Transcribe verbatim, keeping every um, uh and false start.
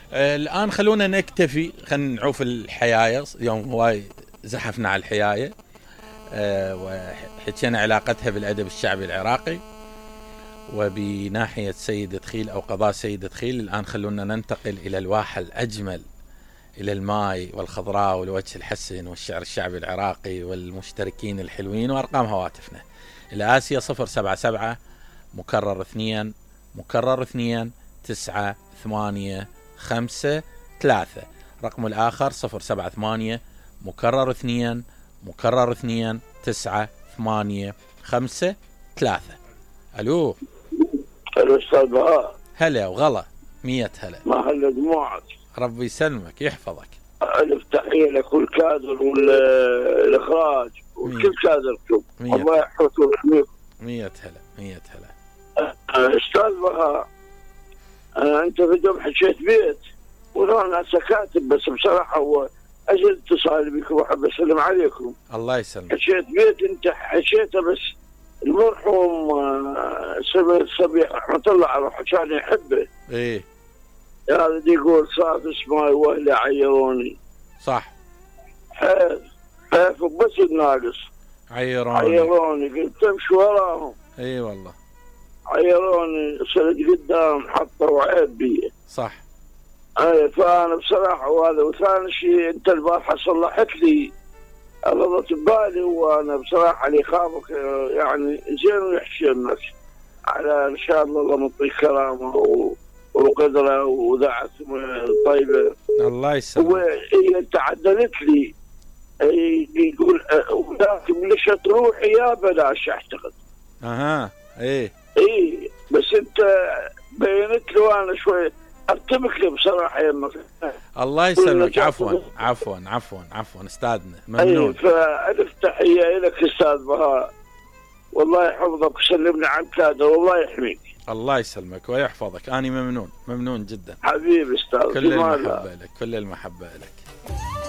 آه الآن خلونا نكتفي، خلينا نعوف الحياية، يوم هواي زحفنا على الحياية آه وحكينا علاقتها بالأدب الشعبي العراقي وبناحية سيد دخيل أو قضاء سيد دخيل. الآن خلونا ننتقل إلى الواحة الأجمل، إلى الماي والخضراء والوجه الحسن والشعر الشعبي العراقي والمشتركين الحلوين وأرقام هواتفنا. الآسية صفر سبعة سبعة مكرر اثنين مكرر اثنين تسعة ثمانية خمسة ثلاثة. رقم الآخر صفر سبعة ثمانية مكرر اثنين مكرر اثنين تسعة ثمانية خمسة ثلاثة. ألو ألو أستاذ بهاء. هلا وغلا، مية هلا. ما هلا دموعك. ربي يسلمك يحفظك. ألف تحية لكل كادر والإخراج وكل كادركم، الله يحفظكم ويحميكم. مية هلا مية هلا. أستاذ بهاء، أنت في دوم حكيت بيت وأنا سكاتب، بس بصراحة هو أجل اتصالي بكم وأحب أسلم عليكم. الله يسلمك. حكيت بيت أنت حكيته، بس المرحوم سمير صبيح رحمة الله عليه كان يحبه. إيه هذا دي يقول صاد اسماي واهلي عيروني. صح. حيف حيف بس الناقص عيروني عيروني قلت امشي وراهم. اي والله عيروني صرت قدام حطوا وعيب بي. صح. اي فانا بصراحه، وهذا وثاني شيء انت البارحه صلحت لي غلطت ببالي، وانا بصراحه اللي خافك يعني زين ويحشي الناس على ان شاء الله الله مطيك كرامه و... وقدره ودعت طيبه. الله يسلمك. وهي تعدلت لي يقول ولكن ليش تروحي يا بلاش اعتقد. اها ايه ايه بس انت بينت له انا شوي ارتبك لي بصراحه يمك. الله يسلمك. عفوا عفوا عفوا عفوا استاذنا ممنون. ايه فالف تحيه لك استاذ بهاء، والله يحفظك وسلمنا عن كادر والله يحميك. الله يسلمك ويحفظك. أنا ممنون ممنون جدا حبيبي استاذ. كل المحبة لك كل المحبة لك.